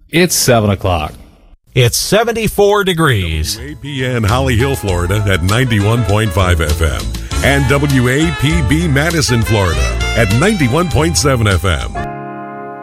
It's 7 o'clock. It's 74 degrees. WAPN Holly Hill, Florida at 91.5 FM. And WAPB Madison, Florida at 91.7 FM.